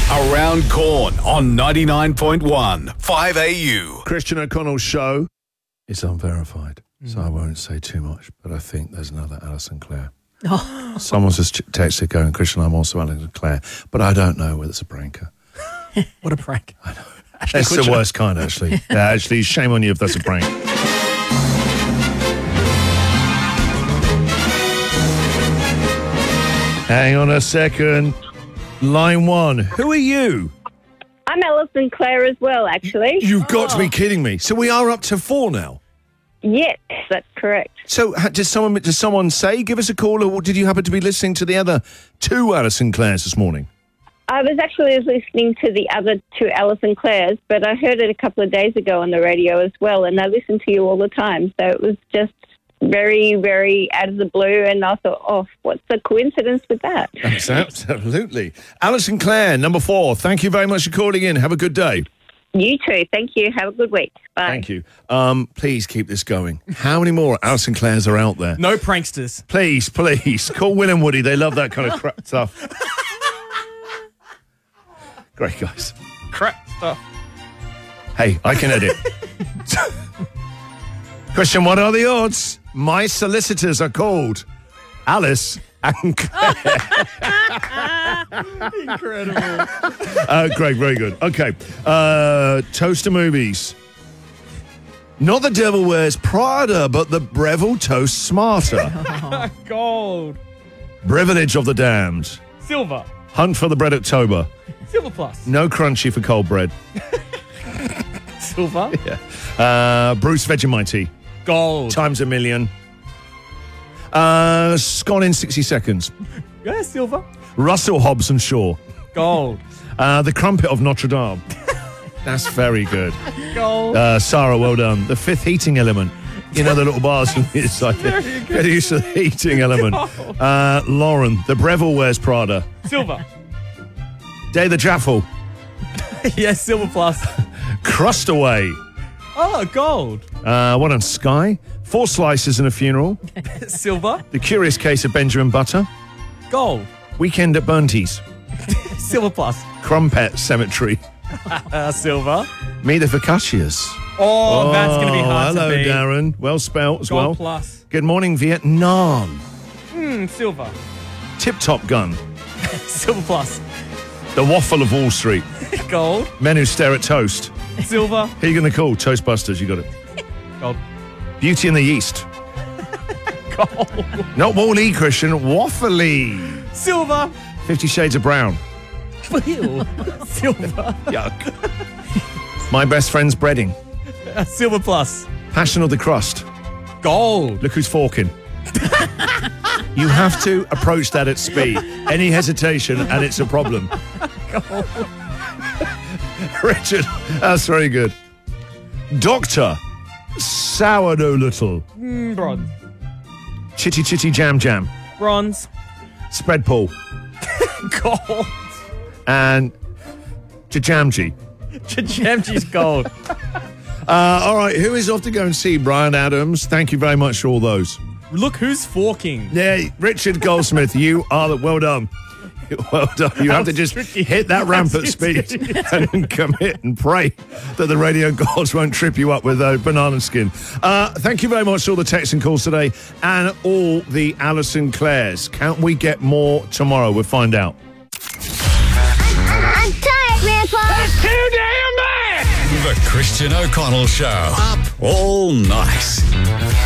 Around Corn on 99.1 5AU. Christian O'Connell's show is unverified, so I won't say too much, but I think there's another Alison Clare. Someone's just texted going, Christian, I'm also Alison Clare, but I don't know whether it's a pranker. What a prank. I know. It's the worst kind, actually. Yeah, actually, shame on you if that's a prank. Hang on a second. Line one. Who are you? I'm Alison Clare as well, actually. You've got to be kidding me. So we are up to 4 now. Yes, that's correct. So does someone say, give us a call, or did you happen to be listening to the other 2 Alison Clares this morning? I was actually listening to the other 2 Alison Clares, but I heard it a couple of days ago on the radio as well, and I listen to you all the time. So it was just very, very out of the blue, and I thought, what's the coincidence with that? Absolutely. Alison Clare, number 4, thank you very much for calling in. Have a good day. You too. Thank you. Have a good week. Bye. Thank you. Please keep this going. How many more Alison Clares are out there? No pranksters. Please. Call Will and Woody. They love that kind of crap stuff. Great guys. Crap stuff. Hey, I can edit. Question, what are the odds? My solicitors are called Alice and Claire. Incredible. Great, very good. Okay. Toaster movies. Not The Devil Wears Prada, but the Breville Toast Smarter. Gold. Privilege of the Damned. Silver. Hunt for the Bread October. Silver plus. No Crunchy for cold bread. Silver. Yeah. Bruce Vegemite. Gold. Times a million. Gone in 60 seconds. Yeah, silver. Russell Hobbs and Shaw. Gold. The Crumpet of Notre Dame. That's very good. Gold. Sarah, well done. The Fifth Heating Element. You know the little bars on the inside there. Get used to the heating element. Lauren, the Breville Wears Prada. Silver. Day the Jaffle. Yes, silver plus. Crustaway. Oh, gold. What on Sky? 4 Slices and a Funeral. Silver. The Curious Case of Benjamin Butter. Gold. Weekend at Burnties. Silver plus. Crumpet Cemetery. Silver. Meet the Focaccias. Oh, that's going to be hard hello, to beat. Darren. Well spelt as well. Gold plus. Good morning, Vietnam. Silver. Tip Top Gun. Silver plus. The Waffle of Wall Street. Gold. Men Who Stare at Toast. Silver. Who are you going to call? Toastbusters, you got it. Gold. Beauty and the Yeast. Gold. Not Wall-E, Christian. Waffly. Silver. 50 Shades of Brown. Ew. Silver. Yuck. My Best Friend's Breading. Silver plus. Passion of the Crust. Gold. Look Who's Forking. You have to approach that at speed. Any hesitation and it's a problem. Richard, that's very good. Doctor, Sourdough Little. Bronze. Chitty Chitty Jam Jam. Bronze. Spread Pool. Gold. And Jajamji. Jajamji's gold. All right, who is off to go and see Bryan Adams? Thank you very much for all those. Look Who's Forking. Yeah, Richard Goldsmith, you are well done. Well done. You have to just hit that ramp at speed and commit and pray that the radio gods won't trip you up with a banana skin. Thank you very much for all the texts and calls today and all the Alison Clares. Can't we get more tomorrow? We'll find out. I'm tired, Grandpa. That's too damn bad! The Christian O'Connell Show. Up all night.